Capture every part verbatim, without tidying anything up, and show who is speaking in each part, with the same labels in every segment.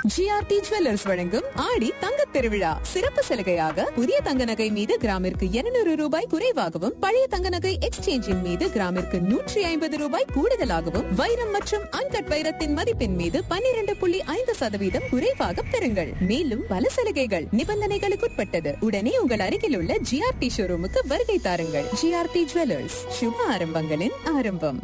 Speaker 1: GRT jewellers வழங்கும் ஆடி தங்கத் திருவிழா சிறப்பு சலுகையாக புதிய தங்க நகை மீது கிராமிற்கு இருநூறு ரூபாய் குறைவாகவும் பழைய தங்க நகை எக்ஸ்சேஞ்சின் மீது கிராமிற்கு நூற்றி ஐம்பது ரூபாய் கூடுதலாகவும் வைரம் மற்றும் அன்கட் வைரத்தின் மதிப்பின் மீது பன்னிரண்டு புள்ளி ஐந்து சதவீதம் குறைவாக பெறுங்கள். மேலும் பல சலுகைகள் நிபந்தனைகளுக்குட்பட்டது. உடனே உங்கள் அருகில் உள்ள ஜிஆர்டி ஷோரூமுக்கு வருகை தாருங்கள். ஜிஆர்டி ஜுவல்லர்ஸ், சுப ஆரம்பங்களின் ஆரம்பம்.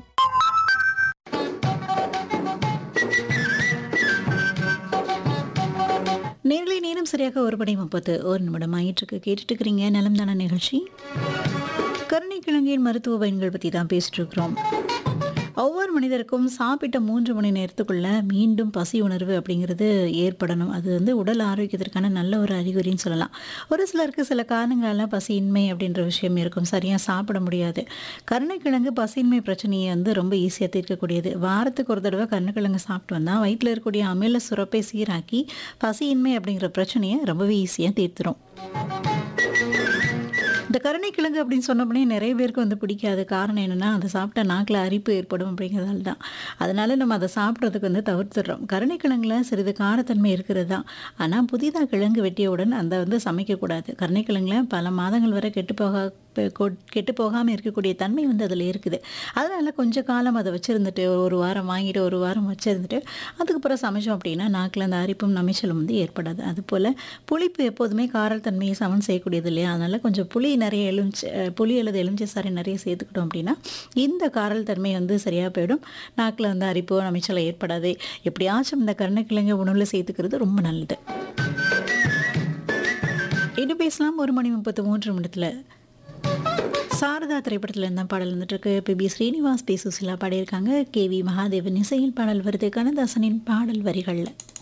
Speaker 2: நேர்களை நேரம் சரியாக ஒரு படை முப்பத்து ஒரு நிமிடம் ஆயிற்றுக்கு கேட்டுட்டு இருக்கிறீங்க நலம் தான நிகழ்ச்சி. கருணைக்கிழங்கின் மருத்துவ பயன்கள் பற்றி தான் பேசிட்டு இருக்கிறோம். ஒவ்வொரு மனிதருக்கும் சாப்பிட்ட மூன்று மணி நேரத்துக்குள்ள மீண்டும் பசி உணர்வு அப்படிங்கிறது ஏற்படணும். அது வந்து உடல் ஆரோக்கியத்திற்கான நல்ல ஒரு அறிகுறின்னு சொல்லலாம். ஒரு சிலருக்கு சில காரணங்களால பசியின்மை அப்படின்ற விஷயம் இருக்கும், சரியாக சாப்பிட முடியாது. கருணைக்கிழங்கு பசியின்மை பிரச்சனையை வந்து ரொம்ப ஈஸியாக தீர்க்கக்கூடியது. வாரத்துக்கு ஒரு தடவை கருணைக்கிழங்கு சாப்பிட்டு வந்தால் வயிற்றில் இருக்கக்கூடிய அமில சுரப்பை சீராக்கி பசியின்மை அப்படிங்கிற பிரச்சனையை ரொம்பவே ஈஸியாக தீர்த்துரும். இந்த கருணைக்கிழங்கு அப்படின்னு சொன்னோம்னே நிறைய பேருக்கு வந்து பிடிக்காது. காரணம் என்னென்னா, அதை சாப்பிட்டா நாக்கில் அரிப்பு ஏற்படும் அப்படிங்கிறதால தான். அதனால் நம்ம அதை சாப்பிட்றதுக்கு வந்து தவிர்த்துடுறோம். கருணைக்கிழங்குல சிறிது காரத்தன்மை இருக்கிறது தான். ஆனால் புதிதாக கிழங்கு வெட்டியவுடன் அதை வந்து சமைக்கக்கூடாது. கருணைக்கிழங்குல பல மாதங்கள் வரை கெட்டு போக கெட்டு போகாமல் இருக்கக்கூடிய தன்மை வந்து அதில் இருக்குது. அதனால் கொஞ்சம் காலம் அதை வச்சுருந்துட்டு ஒரு வாரம் வாங்கிட்டு ஒரு வாரம் வச்சுருந்துட்டு அதுக்கப்புறம் சமைச்சோம் அப்படின்னா நாக்கில் அந்த அரிப்பும் நமைச்சலும் வந்து ஏற்படாது. அதுபோல் புளிப்பு எப்போதுமே காரத்தன்மையை சமன் செய்யக்கூடியது இல்லையா? அதனால் கொஞ்சம் புளி நிறைய எலுமிச்சை புளி அல்லது எலுமிச்சை சாறை நிறைய சேர்த்துக்கிட்டோம் அப்படின்னா இந்த காரல் தன்மை வந்து சரியாக போயிடும். நாக்கில் வந்து அரிப்போ நமைச்சலம் ஏற்படாது. எப்படியாச்சும் இந்த கருணைக்கிழங்கு உணவில் சேர்த்துக்கிறது ரொம்ப நல்லது. இன்னும் பேசலாம். ஒரு மணி முப்பத்து மூன்று நிமிடத்தில் சாரதா திரைப்படத்தில் இருந்த பாடல் வந்துட்டு இருக்கு. B B Srinivas, B Susheela பாடியிருக்காங்க. கே வி மகாதேவன் இசையில் பாடல் வருது. கண்ணதாசனின் பாடல் வரிகளில்.